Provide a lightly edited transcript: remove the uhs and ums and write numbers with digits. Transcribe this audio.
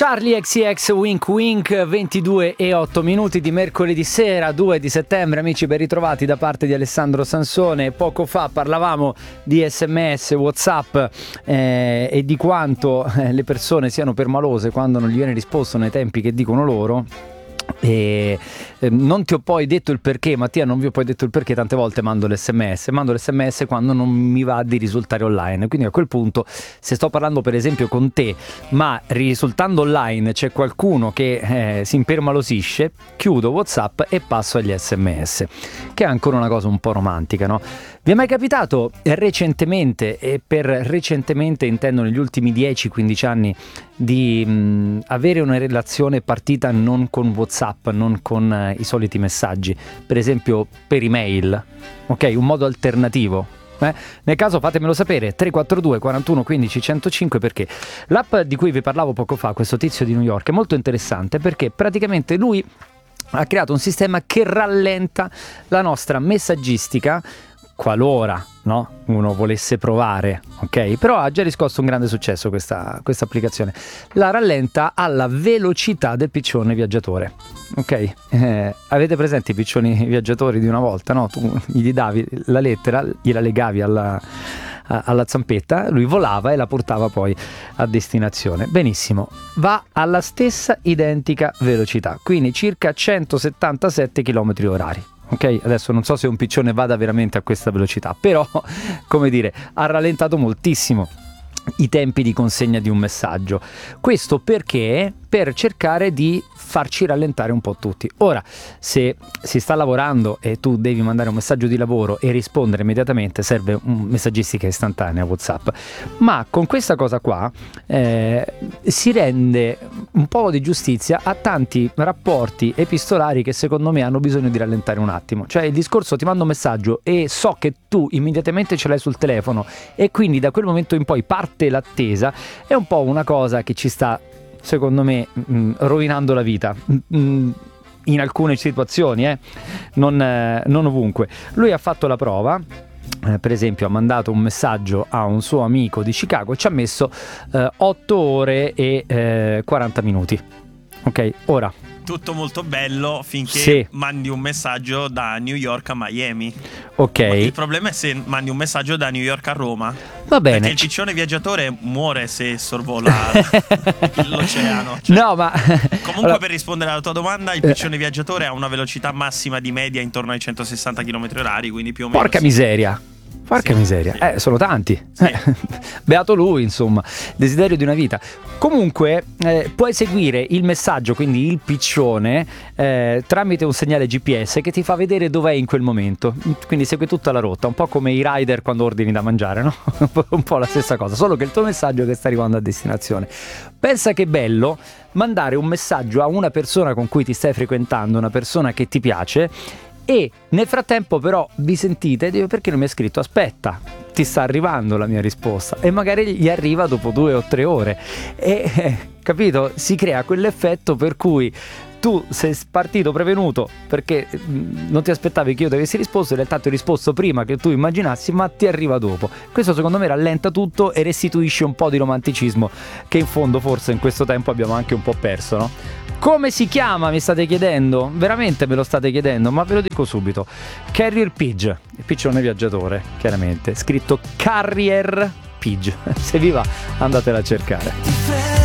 Charlie XCX Wink Wink, 22:08 di mercoledì sera, 2 di settembre. Amici, ben ritrovati da parte di Alessandro Sansone. Poco fa parlavamo di SMS, WhatsApp e di quanto le persone siano permalose quando non gli viene risposto nei tempi che dicono loro. E non ti ho poi detto il perché, Mattia, non vi ho poi detto il perché. Tante volte mando l'SMS quando non mi va di risultare online, quindi a quel punto, se sto parlando per esempio con te ma risultando online c'è qualcuno che si impermalosisce, chiudo WhatsApp e passo agli SMS, che è ancora una cosa un po' romantica, no? Vi è mai capitato recentemente, e per recentemente intendo negli ultimi 10-15 anni, di avere una relazione partita non con WhatsApp, non con i soliti messaggi, per esempio per email, ok? Un modo alternativo. Nel caso fatemelo sapere, 342 41 15 105, perché l'app di cui vi parlavo poco fa, questo tizio di New York, è molto interessante perché praticamente lui ha creato un sistema che rallenta la nostra messaggistica qualora, no, uno volesse provare, ok? Però ha già riscosso un grande successo questa applicazione. La rallenta alla velocità del piccione viaggiatore, ok? Avete presente i piccioni viaggiatori di una volta, no? Tu gli davi la lettera, gliela legavi alla zampetta, lui volava e la portava poi a destinazione. Benissimo, va alla stessa identica velocità, quindi circa 177 km orari. Ok, adesso non so se un piccione vada veramente a questa velocità, però, come dire, ha rallentato moltissimo i tempi di consegna di un messaggio. Questo perché? Per cercare di farci rallentare un po' tutti. Ora, se si sta lavorando e tu devi mandare un messaggio di lavoro e rispondere immediatamente, serve un messaggistica istantanea, WhatsApp. Ma con questa cosa qua si rende un po' di giustizia a tanti rapporti epistolari che secondo me hanno bisogno di rallentare un attimo. Cioè il discorso: ti mando un messaggio e so che tu immediatamente ce l'hai sul telefono e quindi da quel momento in poi parte l'attesa, è un po' una cosa che ci sta, secondo me, rovinando la vita in alcune situazioni, non ovunque. Lui ha fatto la prova, per esempio ha mandato un messaggio a un suo amico di Chicago e ci ha messo 8 ore e 40 minuti, ok? Ora, tutto molto bello finché sì, mandi un messaggio da New York a Miami. Ok. Ma il problema è se mandi un messaggio da New York a Roma. Va bene. Perché il ciccione viaggiatore muore se sorvola l'oceano. Cioè, no, ma comunque, allora, per rispondere alla tua domanda, il piccione viaggiatore ha una velocità massima di media intorno ai 160 km orari, quindi più o meno. Porca miseria. Porca miseria, sì. Sono tanti. Sì. Beato lui, insomma, desiderio di una vita. Comunque puoi seguire il messaggio, quindi il piccione, tramite un segnale GPS che ti fa vedere dov'è in quel momento. Quindi segue tutta la rotta, un po' come i rider quando ordini da mangiare, no? Un po' la stessa cosa, solo che il tuo messaggio che sta arrivando a destinazione. Pensa che bello mandare un messaggio a una persona con cui ti stai frequentando, una persona che ti piace, e nel frattempo però vi sentite e dico: perché non mi hai scritto? Aspetta, ti sta arrivando la mia risposta, e magari gli arriva dopo 2 o 3 ore e capito? Si crea quell'effetto per cui tu sei partito prevenuto perché non ti aspettavi che io ti avessi risposto, in realtà ti ho risposto prima che tu immaginassi, ma ti arriva dopo. Questo secondo me rallenta tutto e restituisce un po' di romanticismo che in fondo forse in questo tempo abbiamo anche un po' perso, no? Come si chiama, mi state chiedendo? Veramente me lo state chiedendo, ma ve lo dico subito. Carrier Pigeon, il piccione viaggiatore, chiaramente, scritto Carrier Pigeon. Se vi va, andatela a cercare.